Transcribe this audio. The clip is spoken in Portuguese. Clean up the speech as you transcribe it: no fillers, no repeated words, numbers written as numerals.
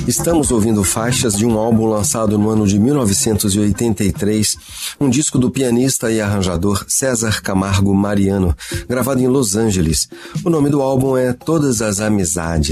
Estamos ouvindo faixas de um álbum lançado no ano de 1983, um disco do pianista e arranjador César Camargo Mariano, gravado em Los Angeles. O nome do álbum é Todas as Amizades.